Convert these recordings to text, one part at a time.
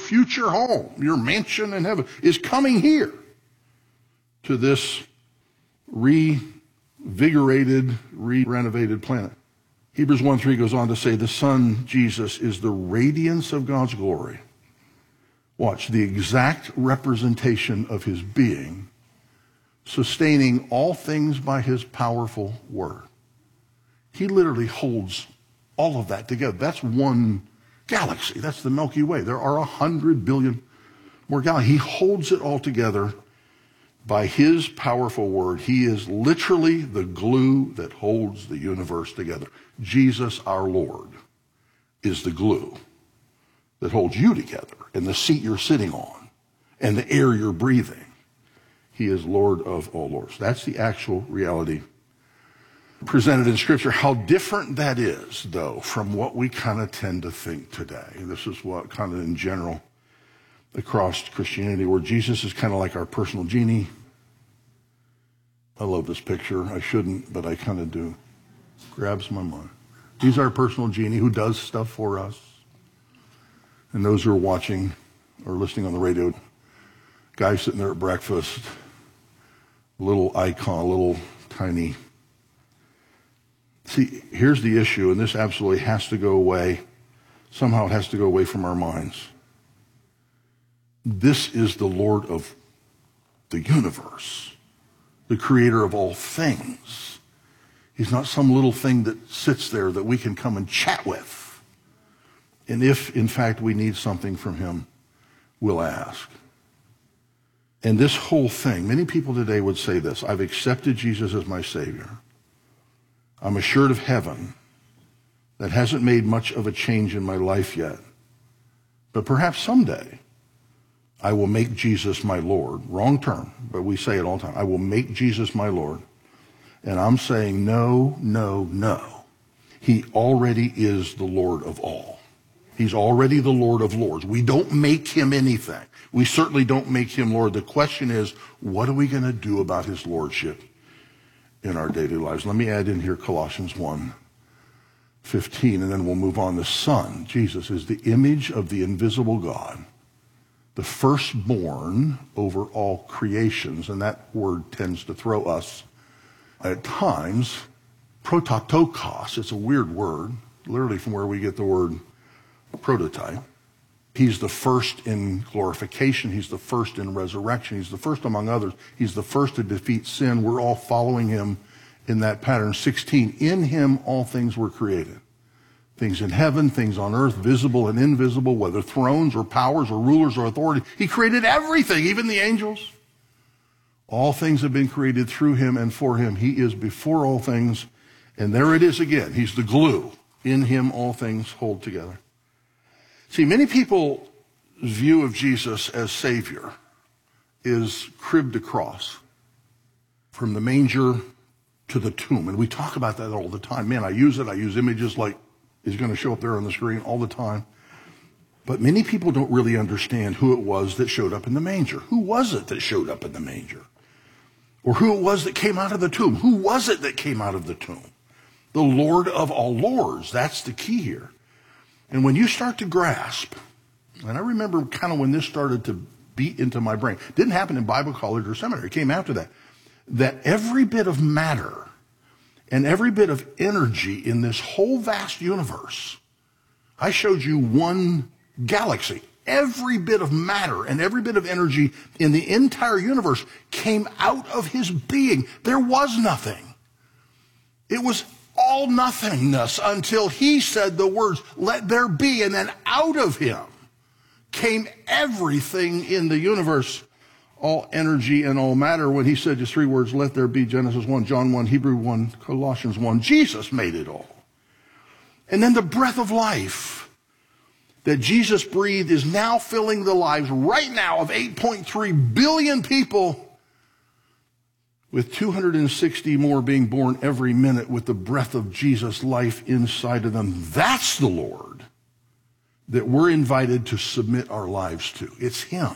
future home, your mansion in heaven, is coming here to this revigorated, re-renovated planet. Hebrews 1:3 goes on to say the Son, Jesus, is the radiance of God's glory. Watch, the exact representation of his being, sustaining all things by his powerful word. He literally holds all of that together. That's one galaxy. That's the Milky Way. There are 100 billion more galaxies. He holds it all together by his powerful word. He is literally the glue that holds the universe together. Jesus, our Lord, is the glue that holds you together, and the seat you're sitting on, and the air you're breathing. He is Lord of all lords. That's the actual reality presented in Scripture. How different that is, though, from what we kind of tend to think today. This is what kind of in general across Christianity, where Jesus is kind of like our personal genie. I love this picture. I shouldn't, but I kind of do. Grabs my mind. He's our personal genie who does stuff for us. And those who are watching or listening on the radio, guy sitting there at breakfast, little icon, little tiny. See, here's the issue, and this absolutely has to go away. Somehow it has to go away from our minds. This is the Lord of the universe, the creator of all things. He's not some little thing that sits there that we can come and chat with. And if, in fact, we need something from him, we'll ask. And this whole thing, many people today would say this: I've accepted Jesus as my Savior. I'm assured of heaven. That hasn't made much of a change in my life yet. But perhaps someday I will make Jesus my Lord. Wrong term, but we say it all the time. I will make Jesus my Lord. And I'm saying no, no, no. He already is the Lord of all. He's already the Lord of lords. We don't make him anything. We certainly don't make him Lord. The question is, what are we going to do about his lordship in our daily lives? Let me add in here Colossians 1:15, and then we'll move on. The Son, Jesus, is the image of the invisible God, the firstborn over all creations. And that word tends to throw us at times. Prototokos, it's a weird word, literally from where we get the word prototype. He's the first in glorification. He's the first in resurrection. He's the first among others. He's the first to defeat sin. We're all following him in that pattern. 16, in him all things were created. Things in heaven, things on earth, visible and invisible, whether thrones or powers or rulers or authority. He created everything, even the angels. All things have been created through him and for him. He is before all things. And there it is again. He's the glue. In him all things hold together. See, many people's view of Jesus as Savior is cribbed across from the manger to the tomb. And we talk about that all the time. Man, I use it. I use images like it's going to show up there on the screen all the time. But many people don't really understand who it was that showed up in the manger. Who was it that showed up in the manger? Or who it was that came out of the tomb? Who was it that came out of the tomb? The Lord of all lords. That's the key here. And when you start to grasp, and I remember kind of when this started to beat into my brain, it didn't happen in Bible college or seminary, it came after that, that every bit of matter and every bit of energy in this whole vast universe, I showed you one galaxy. Every bit of matter and every bit of energy in the entire universe came out of his being. There was nothing. It was all nothingness until he said the words, let there be, and then out of him came everything in the universe, all energy and all matter. When he said just three words, let there be, Genesis 1, John 1, Hebrew 1, Colossians 1, Jesus made it all. And then the breath of life that Jesus breathed is now filling the lives right now of 8.3 billion people, with 260 more being born every minute with the breath of Jesus' life inside of them. That's the Lord that we're invited to submit our lives to. It's him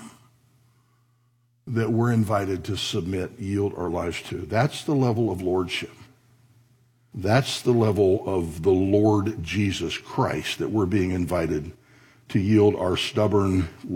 that we're invited to submit, yield our lives to. That's the level of lordship. That's the level of the Lord Jesus Christ that we're being invited to yield our stubborn